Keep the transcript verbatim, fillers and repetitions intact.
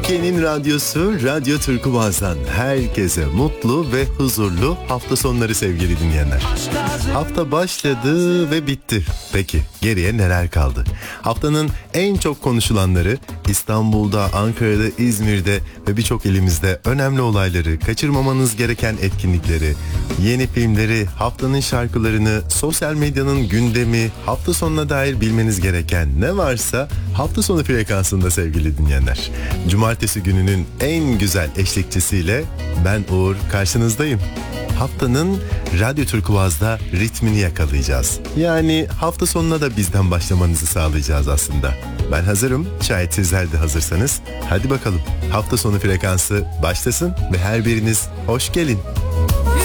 Türkiye'nin radyosu Radyo Turkuaz'dan herkese mutlu ve huzurlu hafta sonları sevgili dinleyenler. Hafta başladı ve bitti. Peki geriye neler kaldı? Haftanın en çok konuşulanları, İstanbul'da, Ankara'da, İzmir'de ve birçok ilimizde önemli olayları, kaçırmamanız gereken etkinlikleri, yeni filmleri, haftanın şarkılarını, sosyal medyanın gündemi, hafta sonuna dair bilmeniz gereken ne varsa hafta sonu frekansında sevgili dinleyenler. Cumartesi gününün en güzel eşlikçisiyle ben Uğur karşınızdayım. Haftanın Radyo Turkuaz'da ritmini yakalayacağız. Yani hafta sonuna da bizden başlamanızı sağlayacağız aslında. Ben hazırım, şayet sizler de hazırsanız. Hadi bakalım hafta sonu frekansı başlasın ve her biriniz hoş gelin.